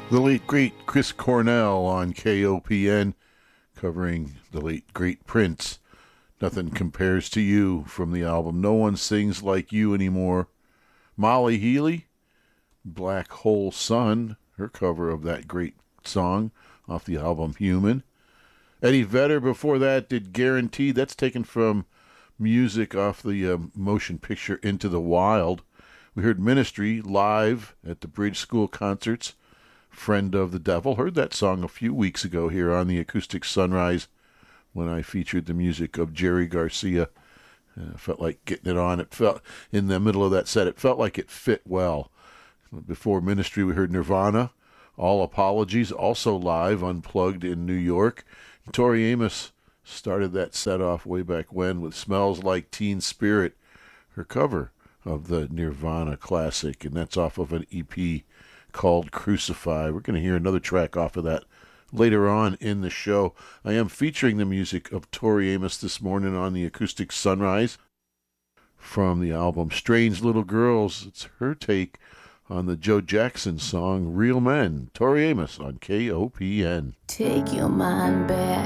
The late, great Chris Cornell on KOPN, covering the late, great Prince. Nothing compares to you from the album No One Sings Like You Anymore. Molly Healy, Black Hole Sun, her cover of that great song off the album Human. Eddie Vedder before that did Guaranteed. That's taken from music off the motion picture Into the Wild. We heard Ministry live at the Bridge School concerts. Friend of the Devil. Heard that song a few weeks ago here on the Acoustic Sunrise when I featured the music of Jerry Garcia. Felt like getting it on. It felt in the middle of that set. It felt like it fit well. Before Ministry, we heard Nirvana. All Apologies, also live, unplugged in New York. Tori Amos started that set off way back when with Smells Like Teen Spirit, her cover of the Nirvana classic, and that's off of an EP called Crucify. We're going to hear another track off of that later on in the show. I am featuring the music of Tori Amos this morning on the Acoustic Sunrise from the album Strange Little Girls. It's her take on the Joe Jackson song Real Men. Tori Amos on KOPN. Take your mind back